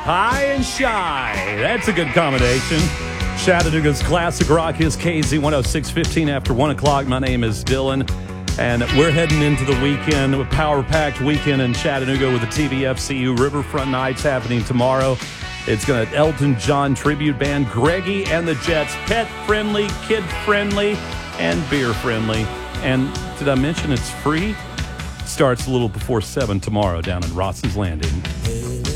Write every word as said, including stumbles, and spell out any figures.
High and shy. That's a good combination. Chattanooga's classic rock is K Z one oh six fifteen after one o'clock. My name is Dylan, and we're heading into the weekend, a power-packed weekend in Chattanooga with the T V F C U Riverfront Nights happening tomorrow. It's going to Elton John tribute band, Greggy and the Jets, pet-friendly, kid-friendly, and beer-friendly. And did I mention it's free? Starts a little before seven tomorrow down in Ross's Landing.